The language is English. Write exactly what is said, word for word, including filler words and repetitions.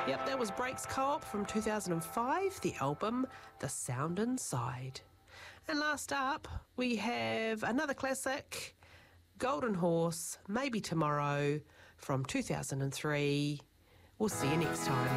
Yep, that was Breaks Co-op from two thousand five, the album The Sound Inside. And last up, we have another classic, Golden Horse, Maybe Tomorrow from two thousand three. We'll see you next time.